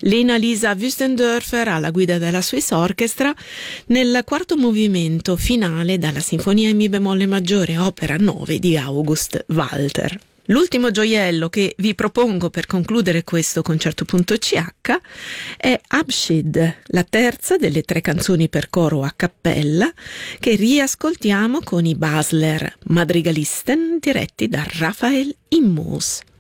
Lena Lisa Wüstendörfer alla guida della Swiss Orchestra nel quarto movimento finale dalla Sinfonia in Mi bemolle maggiore, opera 9 di August Walter. L'ultimo gioiello che vi propongo per concludere questo concerto.ch è Abschied, la terza delle 3 canzoni per coro a cappella che riascoltiamo con i Basler Madrigalisten diretti da Raphael Immers.